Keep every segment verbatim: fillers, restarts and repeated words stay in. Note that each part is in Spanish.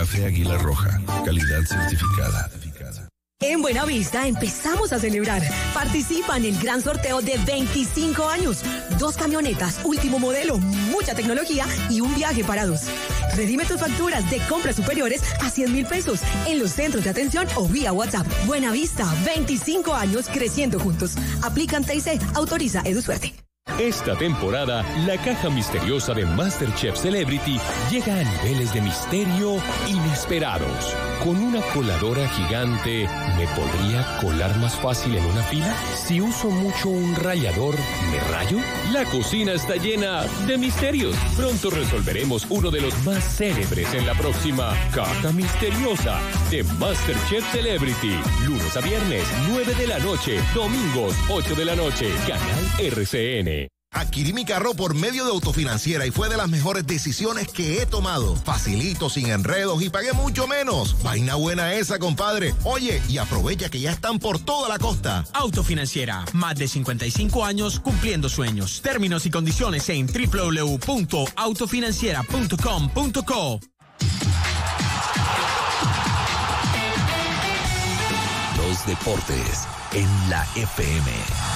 Café Águila Roja, calidad certificada. En Buenavista empezamos a celebrar. Participa en el gran sorteo de veinticinco años. Dos camionetas, último modelo, mucha tecnología y un viaje para dos. Redime tus facturas de compras superiores a cien mil pesos en los centros de atención o vía WhatsApp. Buenavista, veinticinco años creciendo juntos. Aplican T I C, autoriza EduSuerte. Esta temporada, la caja misteriosa de MasterChef Celebrity llega a niveles de misterio inesperados. ¿Con una coladora gigante me podría colar más fácil en una fila? Si uso mucho un rallador, ¿me rayo? La cocina está llena de misterios. Pronto resolveremos uno de los más célebres en la próxima Caja Misteriosa de MasterChef Celebrity. Lunes a viernes, nueve de la noche. Domingos, ocho de la noche. Canal R C N. Adquirí mi carro por medio de Autofinanciera y fue de las mejores decisiones que he tomado. Facilito, sin enredos y pagué mucho menos. Vaina buena esa, compadre. Oye, y aprovecha que ya están por toda la costa. Autofinanciera, más de cincuenta y cinco años cumpliendo sueños. Términos y condiciones en doble u doble u doble u punto autofinanciera punto com punto co. Los deportes en la F M.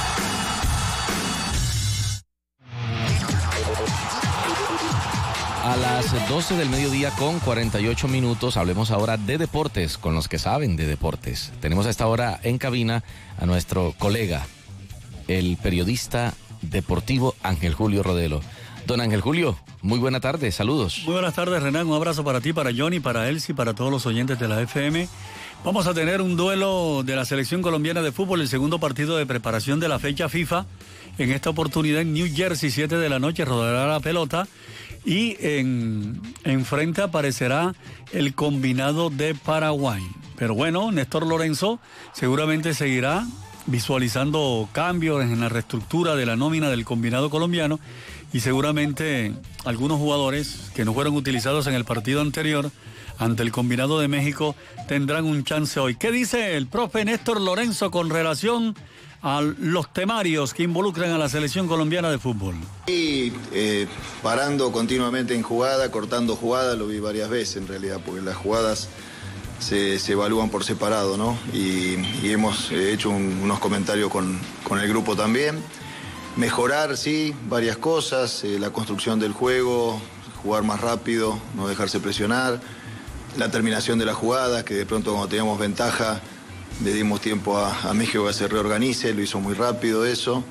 A las doce del mediodía con cuarenta y ocho minutos, hablemos ahora de deportes, con los que saben de deportes. Tenemos a esta hora en cabina a nuestro colega, el periodista deportivo Ángel Julio Rodelo. Don Ángel Julio, muy buena tarde, saludos. Muy buenas tardes, Renan, un abrazo para ti, para Johnny, para Elsie, para todos los oyentes de la F M. Vamos a tener un duelo de la selección colombiana de fútbol, el segundo partido de preparación de la fecha FIFA. En esta oportunidad en New Jersey, siete de la noche, rodará la pelota. Y en, en frente aparecerá el combinado de Paraguay. Pero bueno, Néstor Lorenzo seguramente seguirá visualizando cambios en la reestructura de la nómina del combinado colombiano y seguramente algunos jugadores que no fueron utilizados en el partido anterior ante el combinado de México tendrán un chance hoy. ¿Qué dice el profe Néstor Lorenzo con relación a los temarios que involucran a la selección colombiana de fútbol? Y eh, parando continuamente en jugada, cortando jugada, lo vi varias veces en realidad, porque las jugadas se, se evalúan por separado, ¿no? Y, y hemos hecho un, unos comentarios con, con el grupo también. Mejorar, sí, varias cosas, eh, la construcción del juego, jugar más rápido, no dejarse presionar, la terminación de la jugada, que de pronto cuando teníamos ventaja le dimos tiempo a, a México que se reorganice, lo hizo muy rápido eso.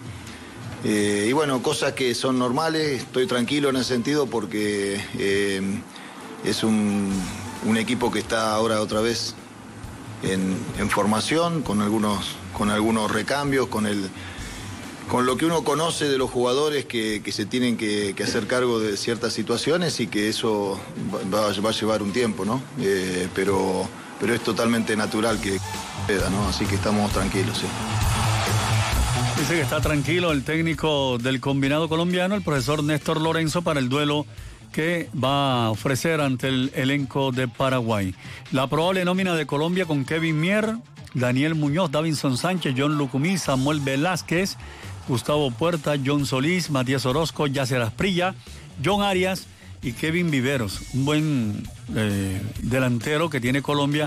Eh, y bueno, cosas que son normales, estoy tranquilo en ese sentido porque eh, es un, un equipo que está ahora otra vez en, en formación, con algunos, con algunos recambios, con, el, con lo que uno conoce de los jugadores que, que se tienen que, que hacer cargo de ciertas situaciones y que eso va, va a llevar un tiempo, ¿no? Eh, pero, pero es totalmente natural que queda, ¿no? Así que estamos tranquilos, sí. Dice que está tranquilo el técnico del combinado colombiano, el profesor Néstor Lorenzo, para el duelo que va a ofrecer ante el elenco de Paraguay. La probable nómina de Colombia con Kevin Mier, Daniel Muñoz, Davinson Sánchez, John Lucumí, Samuel Velázquez, Gustavo Puerta, John Solís, Matías Orozco, Yacer Asprilla, John Arias y Kevin Viveros. Un buen eh, delantero que tiene Colombia,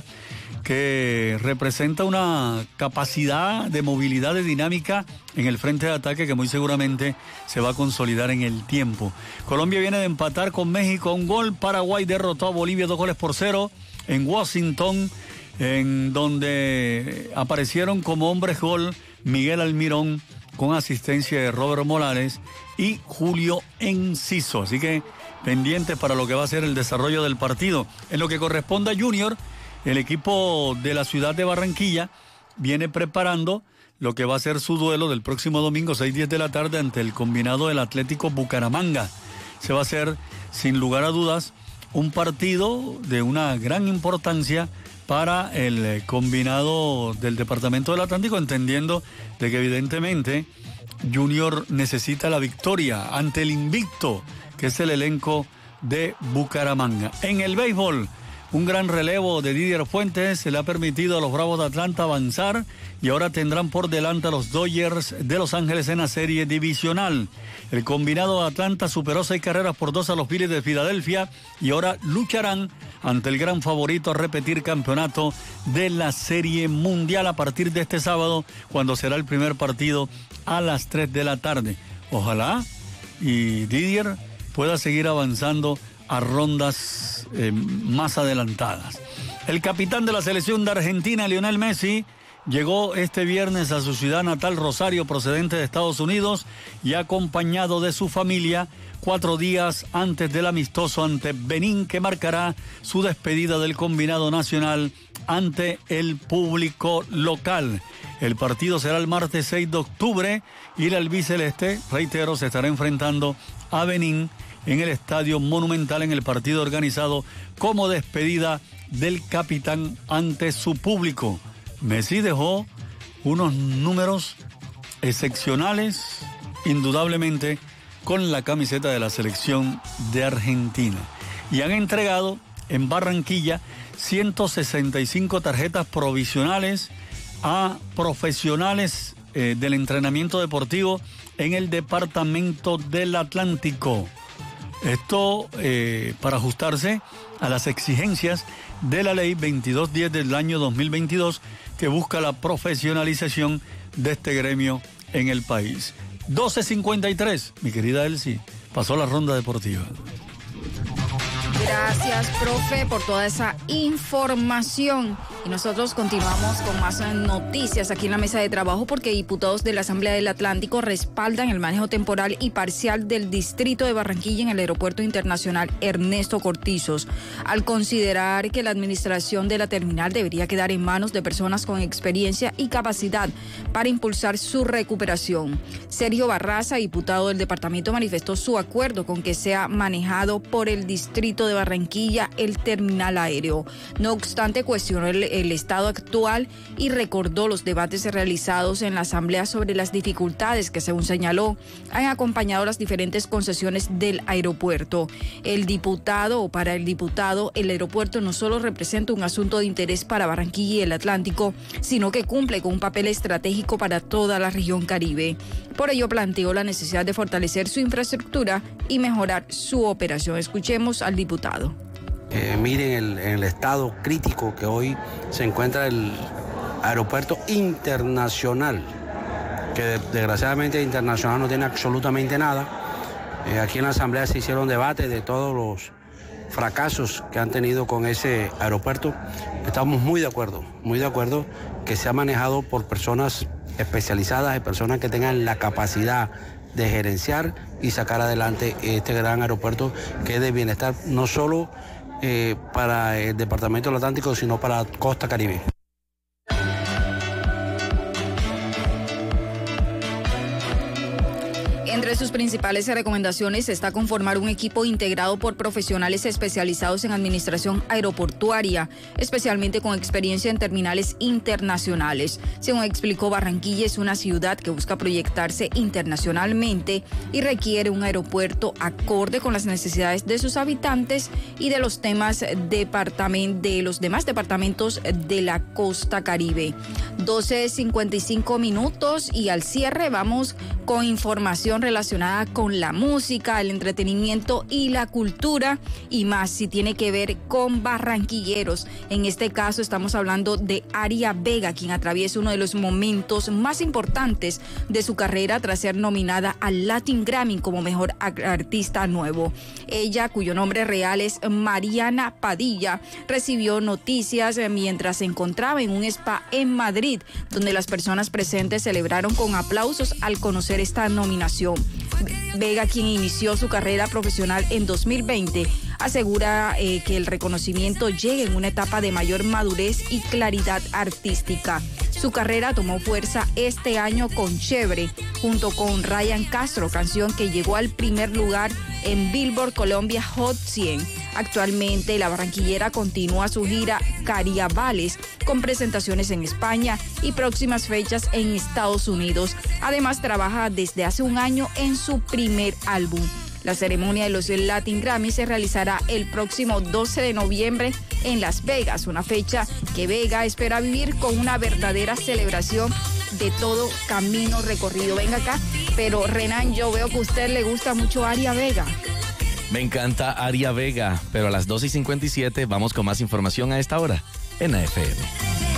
que representa una capacidad de movilidad, de dinámica en el frente de ataque que muy seguramente se va a consolidar en el tiempo. Colombia viene de empatar con México un gol. Paraguay derrotó a Bolivia dos goles por cero en Washington, en donde aparecieron como hombres gol Miguel Almirón con asistencia de Robert Morales y Julio Enciso. Así que pendientes para lo que va a ser el desarrollo del partido. En lo que corresponde a Junior, el equipo de la ciudad de Barranquilla viene preparando lo que va a ser su duelo del próximo domingo, seis y diez de la tarde, ante el combinado del Atlético Bucaramanga. Se va a hacer, sin lugar a dudas, un partido de una gran importancia para el combinado del Departamento del Atlántico, entendiendo de que evidentemente Junior necesita la victoria ante el invicto, que es el elenco de Bucaramanga. En el béisbol, Un gran relevo de Didier Fuentes se le ha permitido a los Bravos de Atlanta avanzar y ahora tendrán por delante a los Dodgers de Los Ángeles en la serie divisional. El combinado de Atlanta superó seis carreras por dos a los Phillies de Filadelfia y ahora lucharán ante el gran favorito a repetir campeonato de la Serie Mundial a partir de este sábado, cuando será el primer partido a las tres de la tarde. Ojalá y Didier pueda seguir avanzando a rondas eh, más adelantadas. El capitán de la selección de Argentina, Lionel Messi, llegó este viernes a su ciudad natal, Rosario, procedente de Estados Unidos, y acompañado de su familia cuatro días antes del amistoso ante Benín, que marcará su despedida del combinado nacional ante el público local. El partido será el martes seis de octubre y el albiceleste, reitero, se estará enfrentando a Benín en el Estadio Monumental en el partido organizado como despedida del capitán ante su público. Messi dejó unos números excepcionales, indudablemente, con la camiseta de la selección de Argentina. Y han entregado en Barranquilla ciento sesenta y cinco tarjetas provisionales a profesionales eh, del entrenamiento deportivo en el departamento del Atlántico. Esto eh, para ajustarse a las exigencias de la ley veintidós diez del año dos mil veintidós, que busca la profesionalización de este gremio en el país. doce cincuenta y tres, mi querida Elsie, pasó la ronda deportiva. Gracias, profe, por toda esa información. Y nosotros continuamos con más noticias aquí en la mesa de trabajo, porque diputados de la Asamblea del Atlántico respaldan el manejo temporal y parcial del distrito de Barranquilla en el Aeropuerto Internacional Ernesto Cortizos, al considerar que la administración de la terminal debería quedar en manos de personas con experiencia y capacidad para impulsar su recuperación. Sergio Barraza, diputado del departamento, manifestó su acuerdo con que sea manejado por el distrito de Barranquilla el terminal aéreo. No obstante, cuestionó el el estado actual y recordó los debates realizados en la Asamblea sobre las dificultades que, según señaló, han acompañado las diferentes concesiones del aeropuerto. El diputado, o para el diputado, el aeropuerto no solo representa un asunto de interés para Barranquilla y el Atlántico, sino que cumple con un papel estratégico para toda la región Caribe. Por ello, planteó la necesidad de fortalecer su infraestructura y mejorar su operación. Escuchemos al diputado. Eh, miren el, el estado crítico que hoy se encuentra el aeropuerto internacional, que desgraciadamente internacional no tiene absolutamente nada. Eh, aquí en la Asamblea se hicieron debates de todos los fracasos que han tenido con ese aeropuerto. Estamos muy de acuerdo, muy de acuerdo que sea manejado por personas especializadas y personas que tengan la capacidad de gerenciar y sacar adelante este gran aeropuerto, que es de bienestar no solo Eh, para el departamento del Atlántico, sino para la costa Caribe. Entre sus principales recomendaciones está conformar un equipo integrado por profesionales especializados en administración aeroportuaria, especialmente con experiencia en terminales internacionales. Según explicó, Barranquilla es una ciudad que busca proyectarse internacionalmente y requiere un aeropuerto acorde con las necesidades de sus habitantes y de los temas departament- de los demás departamentos de la costa Caribe. doce cincuenta y cinco minutos y al cierre vamos con información relacionada con la música, el entretenimiento y la cultura y más, si tiene que ver con barranquilleros. En este caso estamos hablando de Aria Vega, quien atraviesa uno de los momentos más importantes de su carrera tras ser nominada al Latin Grammy como mejor artista nuevo. Ella, cuyo nombre real es Mariana Padilla, recibió noticias mientras se encontraba en un spa en Madrid, donde las personas presentes celebraron con aplausos al conocer esta nominación. Vega, quien inició su carrera profesional en dos mil veinte, asegura eh, que el reconocimiento llega en una etapa de mayor madurez y claridad artística. Su carrera tomó fuerza este año con Chévere, junto con Ryan Castro, canción que llegó al primer lugar en Billboard Colombia Hot cien. Actualmente, la barranquillera continúa su gira Cariabales, con presentaciones en España y próximas fechas en Estados Unidos. Además, trabaja desde hace un año en su primer álbum. La ceremonia de los Latin Grammy se realizará el próximo doce de noviembre en Las Vegas, una fecha que Vega espera vivir con una verdadera celebración de todo camino recorrido. Venga acá, pero Renan, yo veo que a usted le gusta mucho Aria Vega. Me encanta Aria Vega, pero a las dos y cincuenta y siete vamos con más información a esta hora en A F M.